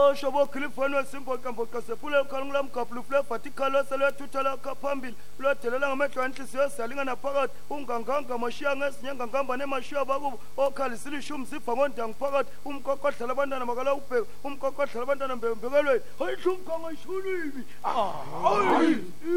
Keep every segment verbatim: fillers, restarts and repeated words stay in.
Shobo California simple campo kasepula kalunglam kaplu fle fatikalo sele tutala kapambil lo telela ngametho anhliziyo salingana phakathi unganganga mashiya ngesinyanga ngamba nemashiya bakubo okhalisile ishumi sifa ngondanga phakathi umkokodla labantwana makala ubheka umkokodla labantwana mbembekelweni hayishumkanga ishulimi hayi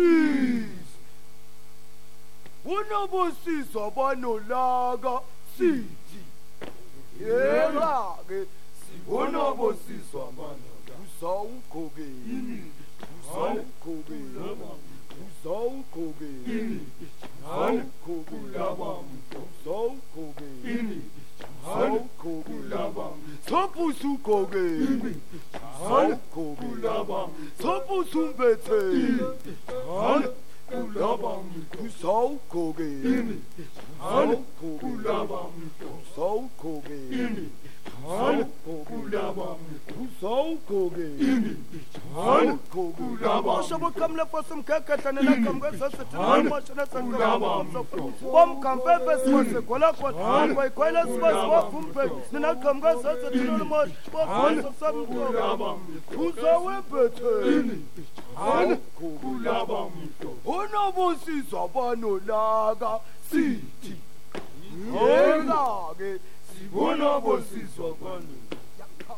unobusizwa banolaka sithi yela ke unobusizwa banolaka uzawukhokela uzawukhokela uzawukhokela uzawukhokela uzawukhokela uzawukhokela sopusukhokela uzawukhokela sopusumbethele Kulabam, Kusau Koge, Han Kulabam, Kusau Koge, Han Kulabam, Kusau Koge, Han Kulabam. Shabo kam la fasum kakata na kam ga sasa tana mashana sanka. Bom kam pe pe spase kola ko ko ko la spase wa fumpe na kam ga sasa tana mash. Han Kulabam, Kusau bete. Han Kulabam. Unobusizwa banolaka sithi yela-ke unobusizwa banolaka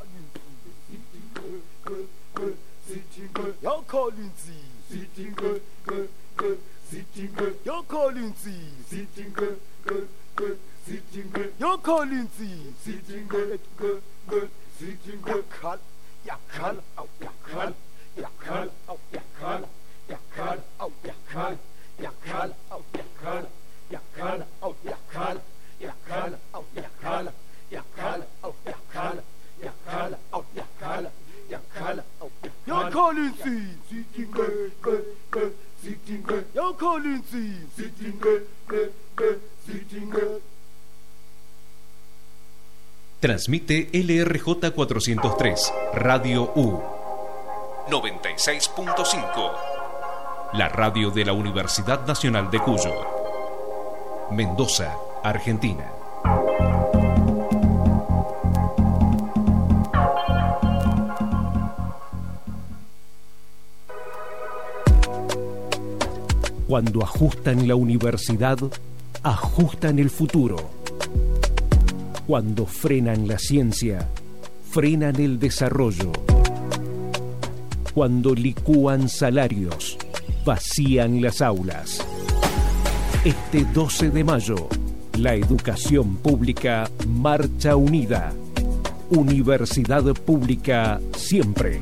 yakhala insizwa yakhala insizwa yakhala insizwa yakhala aw yakhala yakhala aw yakhala yakhala aw yakhala yakhala aw yakhala yakhala aw yakhala yakhala aw yakhala yakhala aw yakhala yakhala aw yakhala yakhala aw yakhala insizwa sitinge ke ke sitinge yakhala insizwa sitinge ke ke sitinge. Transmite L R J cuatrocientos tres Radio U noventa y seis punto cinco, la radio de la Universidad Nacional de Cuyo, Mendoza, Argentina. Cuando ajustan la universidad, ajustan el futuro. Cuando frenan la ciencia, frenan el desarrollo. Cuando licúan salarios, vacían las aulas. Este doce de mayo, la educación pública marcha unida. Universidad pública siempre.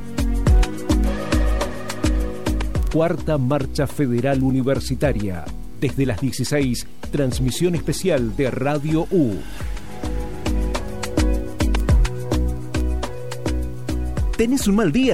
Cuarta Marcha Federal Universitaria. Desde las dieciséis, transmisión especial de Radio U. ¿Tenés un mal día?